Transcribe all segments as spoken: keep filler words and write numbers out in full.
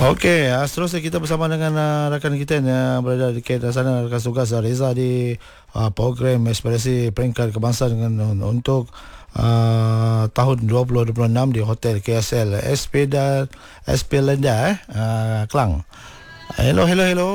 Okey, uh, seterusnya kita bersama dengan uh, rakan kita yang berada di K L sana, rakan tugas Reza di uh, program Aspirasi Peringkat Kebangsaan dengan untuk uh, tahun dua ribu dua puluh enam di Hotel K S L S P dan S P Lenda eh uh, Klang. Hello, hello, hello.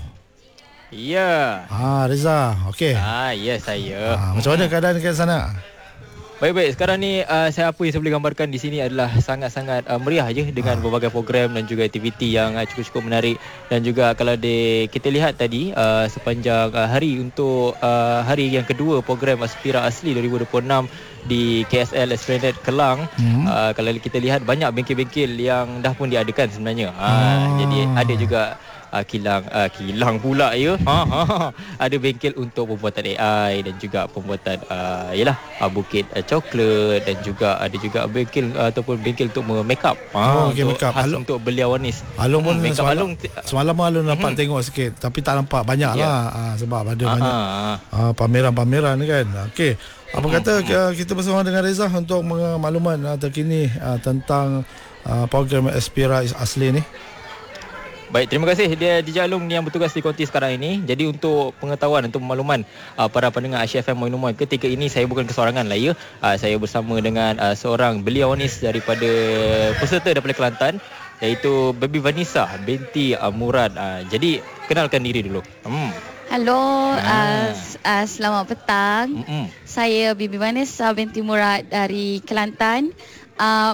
Ya. Ah, Reza. Okey. Ah, ya saya. Ah, macam mana keadaan kat sana? Baik-baik, sekarang ni uh, saya apa yang saya boleh gambarkan di sini adalah sangat-sangat uh, meriah je dengan berbagai program dan juga aktiviti yang uh, cukup-cukup menarik. Dan juga kalau di, kita lihat tadi uh, sepanjang uh, hari untuk uh, hari yang kedua program Aspira Asli dua ribu dua puluh enam di K S L Esplanade Kelang, hmm. uh, kalau kita lihat banyak bengkel-bengkel yang dah pun diadakan sebenarnya. Uh, oh. Jadi ada juga Uh, kilang uh, kilang pula ya. Ha, ha, ha. Ada bengkel untuk pembuatan A I dan juga pembuatan uh, yalah uh, bukit uh, coklat, dan juga ada juga bengkel uh, ataupun bengkel untuk make up. Ha, oh, okay, untuk make up. khas Alung, untuk belia wanis. Alung pun hmm, semalam, Alung semalam Alung nampak hmm. tengok sikit, tapi tak nampak banyak yeah. lah uh, sebab ada uh, banyak uh, uh, pameran-pameran kan. Okey. Apa hmm. kata uh, kita bersama dengan Reza untuk makluman uh, terkini uh, tentang uh, program Aspira Asli ni. Baik, terima kasih dia D J Alung yang bertugas di konti sekarang ini. Jadi untuk pengetahuan, untuk makluman uh, para pendengar Asia F M Maklumat, ketika ini saya bukan kesorangan lah ya. Uh, saya bersama dengan uh, seorang belia wanis daripada peserta daripada Kelantan, iaitu Baby Vanessa binti uh, Murad. Uh, jadi kenalkan diri dulu. Hmm. Halo, uh, uh, selamat petang. Mm-mm. Saya Baby Vanessa binti Murad dari Kelantan. Uh,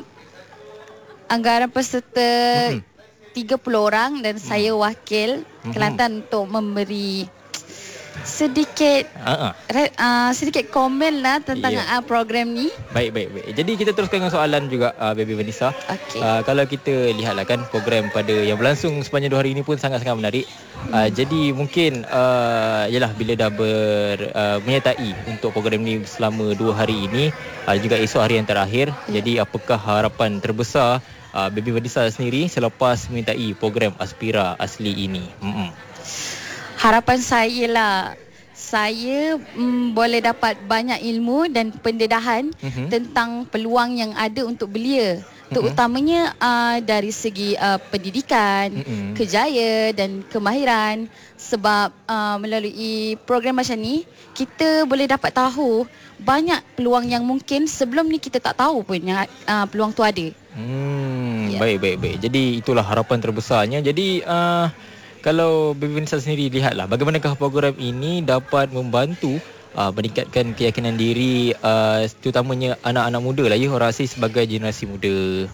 anggaran peserta Mm-mm. tiga puluh orang dan hmm. saya wakil hmm. Kelantan untuk memberi sedikit uh-huh. re, uh, sedikit komen lah tentang yeah. uh, program ni. Baik, baik, baik. Jadi kita teruskan dengan soalan juga uh, Baby Vanessa. Okay. Uh, kalau kita lihatlah kan program pada yang berlangsung sepanjang dua hari ini pun sangat-sangat menarik. Hmm. Uh, jadi mungkin uh, yalah bila dah ber, uh, menyertai untuk program ni selama dua hari ini, uh, juga esok hari yang terakhir. Yeah. Jadi apakah harapan terbesar Uh, Baby Vanessa sendiri selepas menyertai program Aspira Asli ini? Mm-mm. Harapan saya lah, saya mm, boleh dapat banyak ilmu dan pendedahan mm-hmm. tentang peluang yang ada untuk belia, terutamanya uh, dari segi uh, pendidikan, mm-hmm. kejaya dan kemahiran. Sebab uh, melalui program macam ni, kita boleh dapat tahu banyak peluang yang mungkin sebelum ni kita tak tahu pun yang uh, peluang tu ada. Hmm, yeah. Baik, baik, baik. Jadi itulah harapan terbesarnya. Jadi uh, kalau Baby Vanessa sendiri lihatlah, bagaimanakah program ini dapat membantu uh, meningkatkan keyakinan diri, uh, terutamanya anak-anak muda lah ya, orang asli sebagai generasi muda.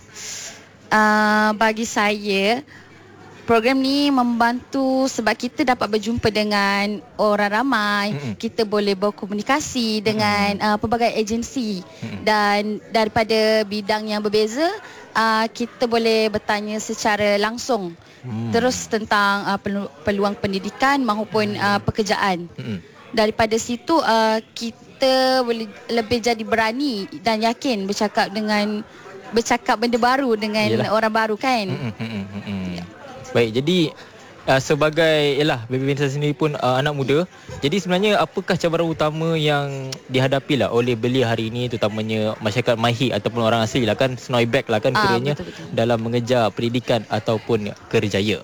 Uh, bagi saya, program ni membantu sebab kita dapat berjumpa dengan orang ramai, mm-hmm. kita boleh berkomunikasi dengan mm-hmm. uh, pelbagai agensi, mm-hmm. dan daripada bidang yang berbeza, uh, kita boleh bertanya secara langsung mm. terus tentang uh, peluang pendidikan maupun uh, pekerjaan. Mm-hmm. Daripada situ uh, kita boleh lebih jadi berani dan yakin bercakap dengan bercakap benda baru dengan Yelah. orang baru kan. Mm-hmm. Mm-hmm. Yeah. Baik, jadi uh, sebagai yalah Baby Vanessa sendiri pun uh, anak muda. Jadi sebenarnya apakah cabaran utama yang dihadapi lah oleh belia hari ini, terutamanya masyarakat Mahir ataupun orang asli lah kan, Snowy Back lah kan, ah, kiranya betul-betul. dalam mengejar pendidikan ataupun kerjaya?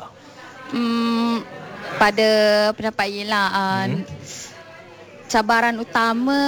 Hmm, pada pendapat ialah uh, hmm. cabaran utama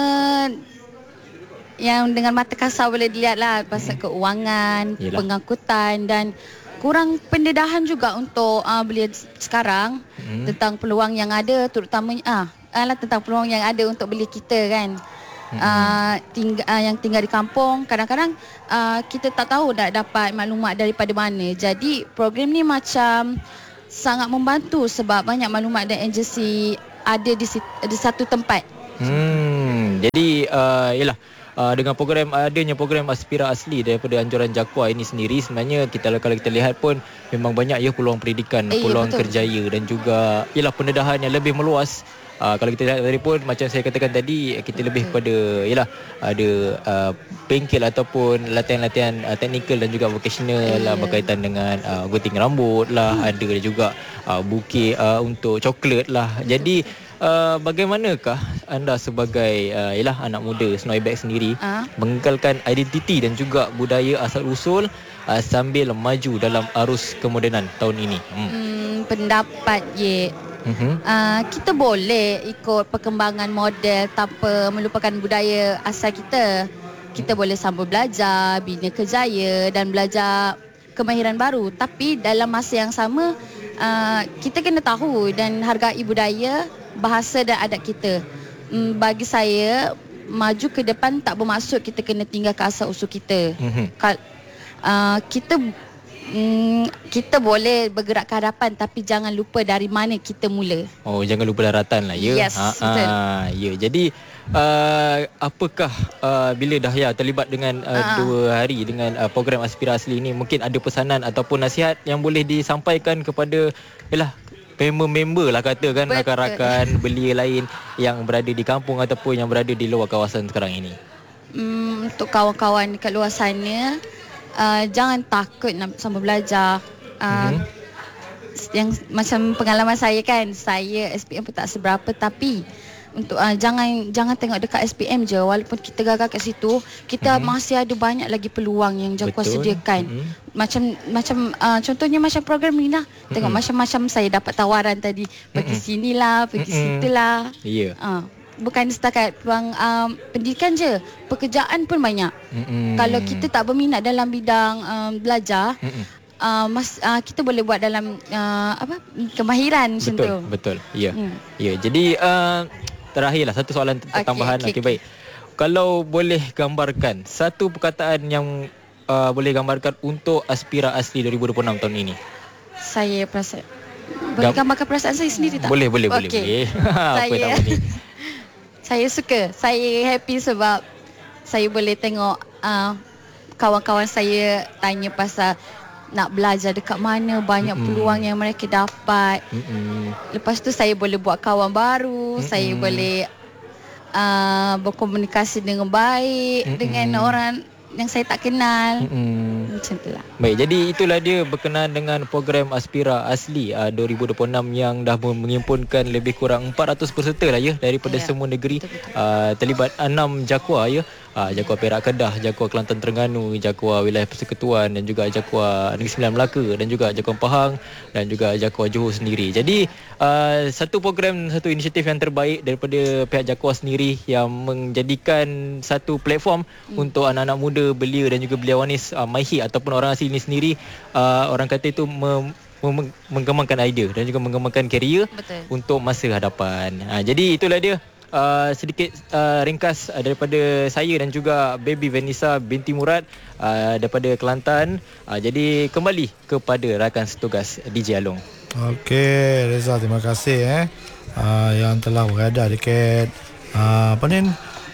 yang dengan mata kasar boleh dilihat lah pasal hmm. keuangan, Yelah. pengangkutan dan kurang pendedahan juga untuk uh, belia sekarang hmm. tentang peluang yang ada, terutamanya ah alah tentang peluang yang ada untuk belia kita kan. Hmm. Uh, ting- uh, yang tinggal di kampung, kadang-kadang uh, kita tak tahu nak dapat maklumat daripada mana. Jadi program ni macam sangat membantu sebab banyak maklumat dan agensi ada di, di satu tempat. Hmm. Jadi uh, yalah Uh, dengan program adanya program Aspira Asli daripada anjuran Jakwa ini sendiri, sebenarnya kita kalau kita lihat pun memang banyak ya peluang pendidikan, eh, peluang betul. kerjaya dan juga ialah pendedahan yang lebih meluas. Uh, kalau kita lihat tadi pun macam saya katakan tadi, kita lebih kepada ialah ada uh, bengkel ataupun latihan-latihan uh, teknikal dan juga vocational eh. lah, berkaitan dengan uh, gunting rambut lah, hmm. ada juga uh, bukit uh, untuk coklat lah. Jadi uh, bagaimanakah anda sebagai uh, ialah anak muda Snowy Bag sendiri Ah. mengekalkan identiti dan juga budaya asal usul uh, sambil maju dalam arus kemodenan tahun ini? Hmm. Hmm, pendapat ye. Mm-hmm. Uh, kita boleh ikut perkembangan model tanpa melupakan budaya asal kita. Kita boleh sambung belajar, bina kerjaya dan belajar kemahiran baru. Tapi dalam masa yang sama, uh, kita kena tahu dan hargai budaya, bahasa dan adat kita. Um, bagi saya, maju ke depan tak bermaksud kita kena tinggalkan asal usul kita. Mm-hmm. Kal- uh, kita Hmm, kita boleh bergerak ke hadapan tapi jangan lupa dari mana kita mula. Oh, jangan lupa daratan lah ya. Yes, betul. Ha, ya. Jadi uh, apakah uh, bila Dahlia terlibat dengan uh, Ha. dua hari dengan uh, program Aspira Asli ini, mungkin ada pesanan ataupun nasihat yang boleh disampaikan kepada yalah member-member lah katakan, Betul. rakan-rakan belia lain yang berada di kampung ataupun yang berada di luar kawasan sekarang ini? Hmm, untuk kawan-kawan dekat luar sana, uh, jangan takut nak sambung belajar. Uh, Mhm. Yang macam pengalaman saya kan, saya S P M pun tak seberapa, tapi untuk uh, jangan jangan tengok dekat S P M je. Walaupun kita gagal kat situ, kita Mhm. masih ada banyak lagi peluang yang Jaguar Betul. sediakan. Mhm. Macam macam uh, contohnya macam program ni lah. Tengok Mhm. macam-macam saya dapat tawaran tadi, pergi Mhm. sinilah, pergi Mhm. situlah. Ya. Uh, bukan setakat peluang um, pendidikan je, pekerjaan pun banyak. Mm-mm. Kalau kita tak berminat dalam bidang um, belajar, Mm-mm. uh, mas, uh, kita boleh buat dalam uh, apa kemahiran macam Betul, tu. betul. Ya. Hmm. Ya, jadi uh, terakhirlah satu soalan t- Okey, tambahan. okey, Okey, baik. Kalau boleh gambarkan satu perkataan yang uh, boleh gambarkan untuk Aspira Asli dua ribu dua puluh enam tahun ini. Saya perasaan boleh Gam- gambarkan perasaan saya sendiri tak? Boleh, boleh, boleh, Okey. boleh. Apa Saya- nama ni? Saya suka. Saya happy sebab saya boleh tengok uh, kawan-kawan saya tanya pasal nak belajar dekat mana, banyak Mm-mm. peluang yang mereka dapat. Mm-mm. Lepas tu saya boleh buat kawan baru, Mm-mm. saya boleh uh, berkomunikasi dengan baik Mm-mm. dengan orang yang saya tak kenal. Mm-mm. Macam tu lah. Baik, jadi itulah dia berkenaan dengan program Aspira Asli uh, dua ribu dua puluh enam yang dah mengimpunkan lebih kurang empat ratus peserta lah ya daripada Ya, semua negeri. betul-betul. Uh, terlibat enam Jaguar ya. Uh, Jaguar Perak Kedah, Jaguar Kelantan Terengganu, Jaguar Wilayah Persekutuan dan juga Jaguar Negeri Sembilan Melaka dan juga Jaguar Pahang dan juga Jaguar Johor sendiri. Jadi uh, satu program, satu inisiatif yang terbaik daripada pihak Jaguar sendiri yang menjadikan satu platform hmm. untuk anak-anak muda, belia dan juga belia wanis uh, Maihi ataupun orang asli ini sendiri, uh, orang kata itu mem- mem- mengembangkan idea dan juga mengembangkan kerjaya Betul. untuk masa hadapan. Ha, jadi itulah dia uh, sedikit uh, ringkas uh, daripada saya dan juga Baby Vanessa binti Murad uh, daripada Kelantan. Uh, jadi kembali kepada rakan setugas D J Along. Okey, Reza, terima kasih eh uh, yang telah berada dekat uh, apa ni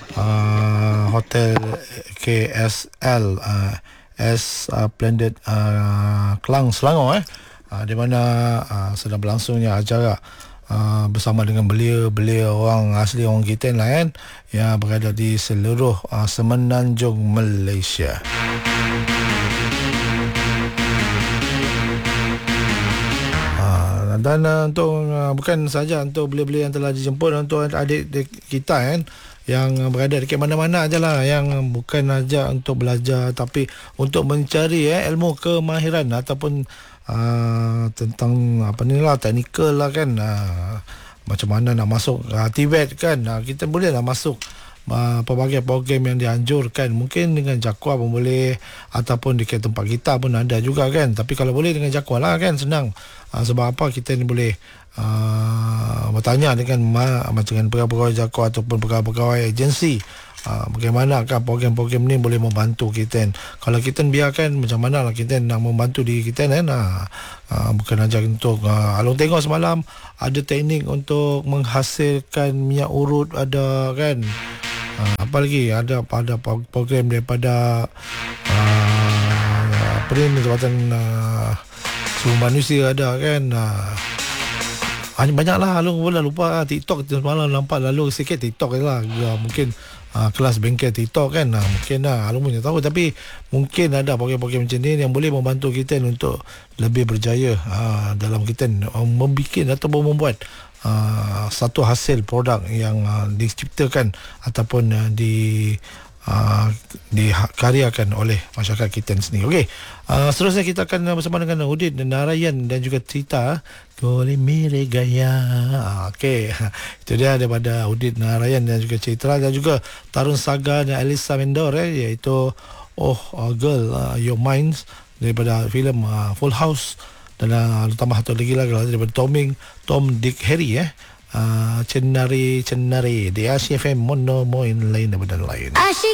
uh, Hotel K S L uh, S uh, Splendid uh, Kelang Selangor eh uh, di mana uh, sedang berlangsungnya acara uh, bersama dengan belia-belia orang asli orang Kitan lah kan yang berada di seluruh uh, semenanjung Malaysia. Dan uh, untuk uh, bukan saja untuk belia-belia yang telah dijemput, untuk adik kita kan yang berada dekat mana-mana aja lah, yang bukan saja untuk belajar tapi untuk mencari eh, ilmu kemahiran ataupun uh, tentang apa ni lah, teknikal lah kan, uh, macam mana nak masuk uh, Tibet kan, uh, kita boleh lah masuk Uh, pelbagai program yang dianjurkan. Mungkin dengan Jaguar pun boleh, ataupun dekat tempat kita pun ada juga kan. Tapi kalau boleh dengan Jaguar lah kan, senang. uh, Sebab apa kita ni boleh uh, bertanya dengan ma- macam dengan pegawai-pegawai Jaguar ataupun pegawai-pegawai agensi, uh, bagaimanakah program-program ni boleh membantu kita. Kalau kita biarkan macam mana lah kita nak membantu diri kita kan. uh, uh, Bukan aja untuk uh, Along tengok semalam ada teknik untuk menghasilkan minyak urut ada kan. Uh, apa lagi ada pada program daripada uh, apa ni Jabatan uh, Sumber Manusia ada kan. uh, Banyak lah. Lalu pula lupa TikTok semalam nampak lalu sikit TikTok je lah. Ya, mungkin uh, kelas bengkel TikTok kan. Uh, mungkin lah Alung punya tahu, tapi mungkin ada program-program macam ni yang boleh membantu kita untuk lebih berjaya uh, dalam kita uh, membikin ataupun membuat uh, satu hasil produk yang uh, diciptakan ataupun uh, di uh, dikaryakan oleh masyarakat kita sendiri. Okey. Uh, seterusnya kita akan bersama dengan Udin dan Narayan dan juga Cita Kole Mere Gaya. Okey. Itu dia daripada Udin Narayan dan juga Citra, dan juga Tarun Saga dan Elisa Mendor eh, iaitu Oh uh, Girl uh, Your Minds daripada filem uh, Full House, dan uh, tambah satu lagi lah daripada Toming Tom Dick Harry eh. Uh, Cenari Cenari di A C F M Mono Moin lain daripada lain. Asyik